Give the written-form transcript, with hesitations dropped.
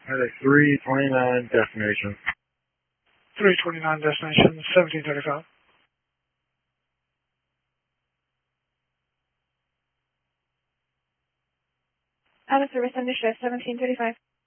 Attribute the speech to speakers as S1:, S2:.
S1: Headache 329 destination.
S2: 329 destination, 1735.
S3: Out of service understood, 1735.